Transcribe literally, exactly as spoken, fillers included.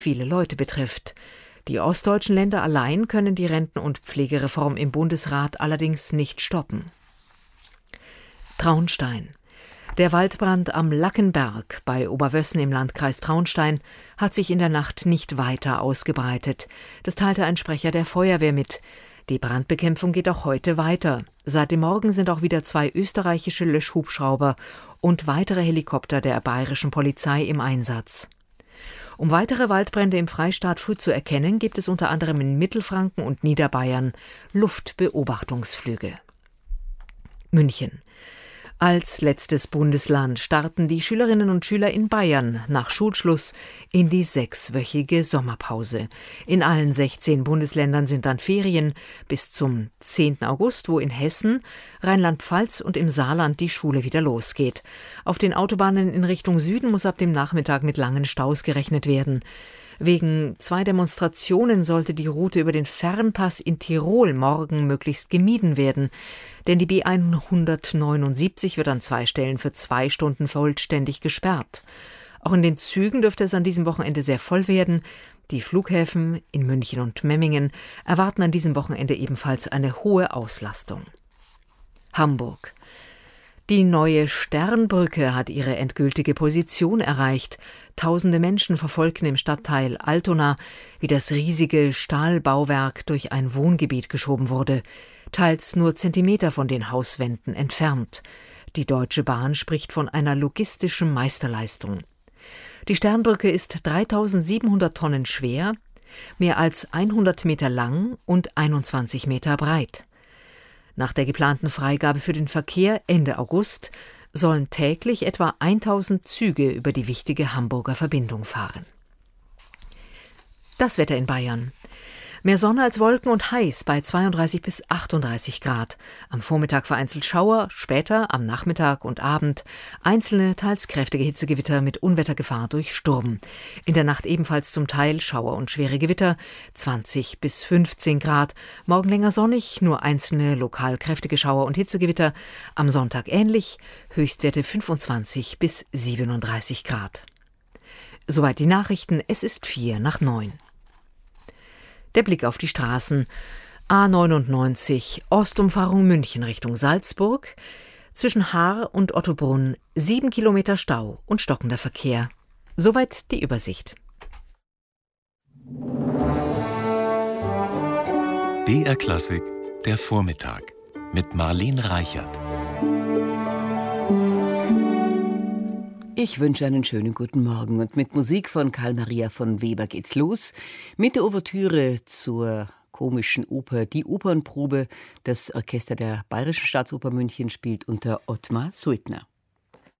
viele Leute betrifft. Die ostdeutschen Länder allein können die Renten- und Pflegereform im Bundesrat allerdings nicht stoppen. Traunstein. Der Waldbrand am Lackenberg bei Oberwössen im Landkreis Traunstein hat sich in der Nacht nicht weiter ausgebreitet. Das teilte ein Sprecher der Feuerwehr mit. Die Brandbekämpfung geht auch heute weiter. Seit dem Morgen sind auch wieder zwei österreichische Löschhubschrauber und weitere Helikopter der bayerischen Polizei im Einsatz. Um weitere Waldbrände im Freistaat früh zu erkennen, gibt es unter anderem in Mittelfranken und Niederbayern Luftbeobachtungsflüge. München. Als letztes Bundesland starten die Schülerinnen und Schüler in Bayern nach Schulschluss in die sechswöchige Sommerpause. In allen sechzehn Bundesländern sind dann Ferien bis zum zehnten August, wo in Hessen, Rheinland-Pfalz und im Saarland die Schule wieder losgeht. Auf den Autobahnen in Richtung Süden muss ab dem Nachmittag mit langen Staus gerechnet werden. Wegen zwei Demonstrationen sollte die Route über den Fernpass in Tirol morgen möglichst gemieden werden. Denn die B hundertneunundsiebzig wird an zwei Stellen für zwei Stunden vollständig gesperrt. Auch in den Zügen dürfte es an diesem Wochenende sehr voll werden. Die Flughäfen in München und Memmingen erwarten an diesem Wochenende ebenfalls eine hohe Auslastung. Hamburg. Die neue Sternbrücke hat ihre endgültige Position erreicht. Tausende Menschen verfolgten im Stadtteil Altona, wie das riesige Stahlbauwerk durch ein Wohngebiet geschoben wurde, teils nur Zentimeter von den Hauswänden entfernt. Die Deutsche Bahn spricht von einer logistischen Meisterleistung. Die Sternbrücke ist dreitausendsiebenhundert Tonnen schwer, mehr als hundert Meter lang und einundzwanzig Meter breit. Nach der geplanten Freigabe für den Verkehr Ende August sollen täglich etwa tausend Züge über die wichtige Hamburger Verbindung fahren. Das Wetter in Bayern. Mehr Sonne als Wolken und heiß bei zweiunddreißig bis achtunddreißig Grad. Am Vormittag vereinzelt Schauer, später am Nachmittag und Abend einzelne, teils kräftige Hitzegewitter mit Unwettergefahr durch Sturm. In der Nacht ebenfalls zum Teil Schauer und schwere Gewitter, zwanzig bis fünfzehn Grad. Morgen länger sonnig, nur einzelne lokal kräftige Schauer und Hitzegewitter. Am Sonntag ähnlich, Höchstwerte fünfundzwanzig bis siebenunddreißig Grad. Soweit die Nachrichten, es ist vier nach neun. Der Blick auf die Straßen. A neunundneunzig, Ostumfahrung München Richtung Salzburg. Zwischen Haar und Ottobrunn sieben Kilometer Stau und stockender Verkehr. Soweit die Übersicht. B R Klassik, der Vormittag mit Marleen Reichert. Ich wünsche einen schönen guten Morgen und mit Musik von Karl Maria von Weber geht's los. Mit der Ouvertüre zur komischen Oper Die Opernprobe. Das Orchester der Bayerischen Staatsoper München spielt unter Ottmar Suitner.